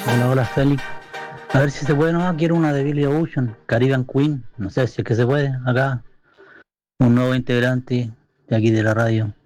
Hola, hola Félix. A ver si se puede nomás. Quiero una de Billy Ocean, Caribbean Queen. No sé si es que se puede acá. Un nuevo integrante de aquí de la radio.